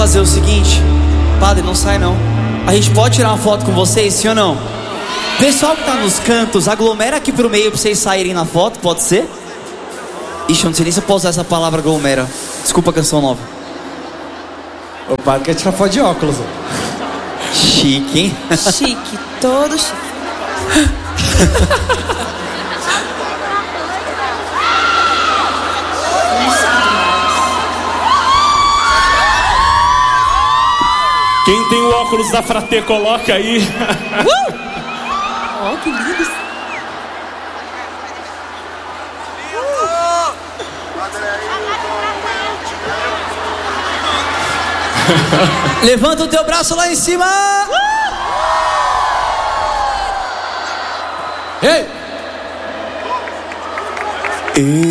fazer o seguinte, padre, não sai não. A gente pode tirar uma foto com vocês, sim ou não? Pessoal que tá nos cantos, aglomera aqui pro meio pra vocês saírem na foto, pode ser? Ixi, eu não sei nem se eu posso usar essa palavra aglomera. Desculpa a canção nova. O padre quer tirar foto de óculos, ó. Chique, hein? Chique, todo chique. Quem tem o óculos da Fratê, coloca aí. Oh, que lindo. Levanta o teu braço lá em cima. Ei!